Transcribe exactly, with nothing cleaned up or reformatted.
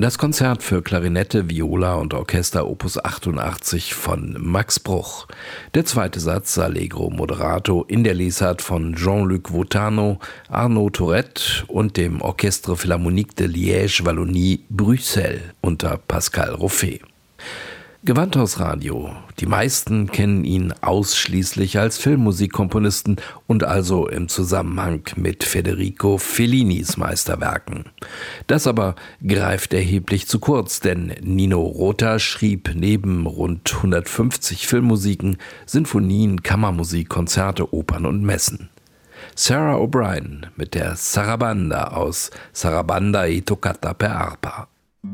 Das Konzert für Klarinette, Viola und Orchester Opus achtundachtzig von Max Bruch. Der zweite Satz Allegro moderato in der Lesart von Jean-Luc Vautano, Arnaud Tourette und dem Orchestre Philharmonique de Liège Wallonie Bruxelles unter Pascal Roffet. Gewandhausradio. Die meisten kennen ihn ausschließlich als Filmmusikkomponisten und also im Zusammenhang mit Federico Fellinis Meisterwerken. Das aber greift erheblich zu kurz, denn Nino Rota schrieb neben rund hundertfünfzig Filmmusiken, Sinfonien, Kammermusik, Konzerte, Opern und Messen. Sarah O'Brien mit der Sarabanda aus Sarabanda e Toccata per Arpa.